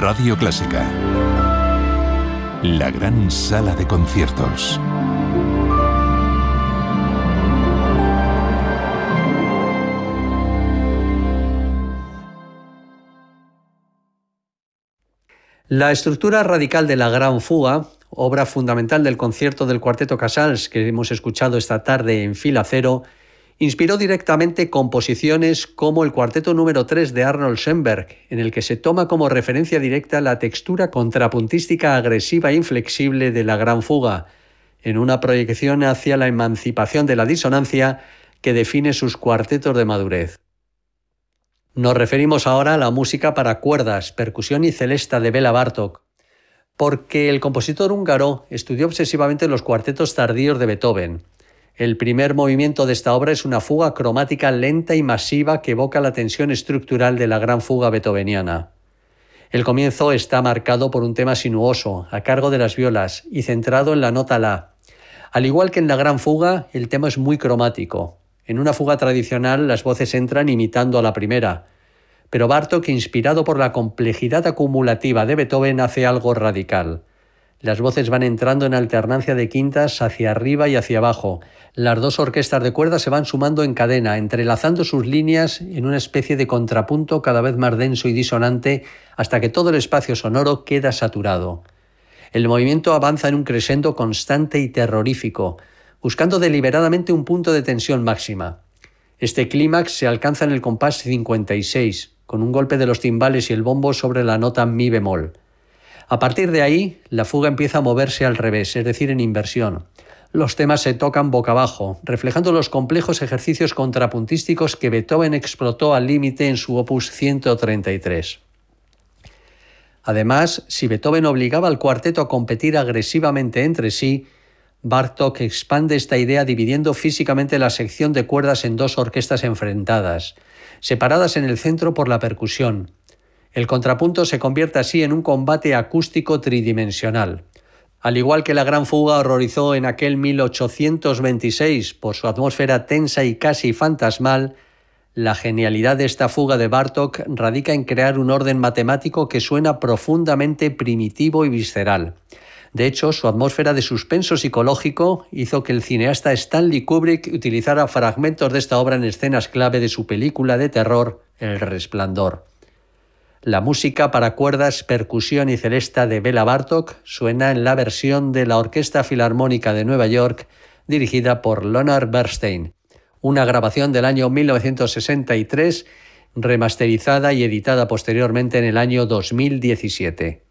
Radio Clásica. La gran sala de conciertos. La estructura radical de la Gran Fuga, obra fundamental del concierto del Cuarteto Casals que hemos escuchado esta tarde en Fila Cero, inspiró directamente composiciones como el Cuarteto número 3 de Arnold Schoenberg, en el que se toma como referencia directa la textura contrapuntística agresiva e inflexible de la Gran Fuga, en una proyección hacia la emancipación de la disonancia que define sus cuartetos de madurez. Nos referimos ahora a la música para cuerdas, percusión y celesta de Béla Bartók, porque el compositor húngaro estudió obsesivamente los cuartetos tardíos de Beethoven. El primer movimiento de esta obra es una fuga cromática lenta y masiva que evoca la tensión estructural de la gran fuga beethoveniana. El comienzo está marcado por un tema sinuoso, a cargo de las violas, y centrado en la nota La. Al igual que en la gran fuga, el tema es muy cromático. En una fuga tradicional, las voces entran imitando a la primera, pero Bartók, inspirado por la complejidad acumulativa de Beethoven, hace algo radical. Las voces van entrando en alternancia de quintas hacia arriba y hacia abajo. Las dos orquestas de cuerdas se van sumando en cadena, entrelazando sus líneas en una especie de contrapunto cada vez más denso y disonante hasta que todo el espacio sonoro queda saturado. El movimiento avanza en un crescendo constante y terrorífico, buscando deliberadamente un punto de tensión máxima. Este clímax se alcanza en el compás 56, con un golpe de los timbales y el bombo sobre la nota mi bemol. A partir de ahí, la fuga empieza a moverse al revés, es decir, en inversión. Los temas se tocan boca abajo, reflejando los complejos ejercicios contrapuntísticos que Beethoven explotó al límite en su opus 133. Además, si Beethoven obligaba al cuarteto a competir agresivamente entre sí, Bartók expande esta idea dividiendo físicamente la sección de cuerdas en dos orquestas enfrentadas, separadas en el centro por la percusión. El contrapunto se convierte así en un combate acústico tridimensional. Al igual que la Gran Fuga horrorizó en aquel 1826 por su atmósfera tensa y casi fantasmal, la genialidad de esta fuga de Bartók radica en crear un orden matemático que suena profundamente primitivo y visceral. De hecho, su atmósfera de suspenso psicológico hizo que el cineasta Stanley Kubrick utilizara fragmentos de esta obra en escenas clave de su película de terror, El Resplandor. La música para cuerdas, percusión y celesta de Béla Bartók suena en la versión de la Orquesta Filarmónica de Nueva York, dirigida por Leonard Bernstein, una grabación del año 1963, remasterizada y editada posteriormente en el año 2017.